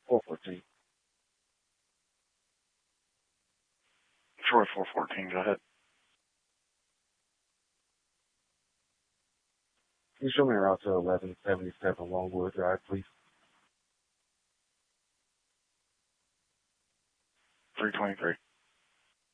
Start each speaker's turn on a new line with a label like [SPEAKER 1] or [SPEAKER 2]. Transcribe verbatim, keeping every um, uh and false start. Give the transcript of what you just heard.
[SPEAKER 1] four fourteen.
[SPEAKER 2] Troy four fourteen, go ahead.
[SPEAKER 1] Can you show me around to eleven seventy-seven Longwood Drive, please?
[SPEAKER 2] three twenty-three.